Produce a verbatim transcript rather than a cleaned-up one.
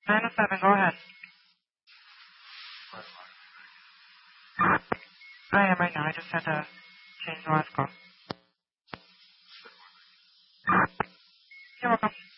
nine oh seven, go ahead. I am right now. I just had to change the last call. You're welcome.